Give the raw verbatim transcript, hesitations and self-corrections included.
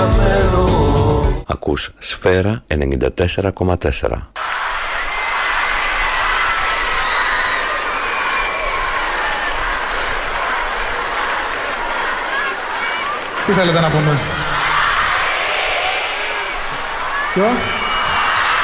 χαμένο. Ακούς Σφαίρα ενενήντα τέσσερα κόμμα τέσσερα. Τι θέλετε να πούμε? Ποιο?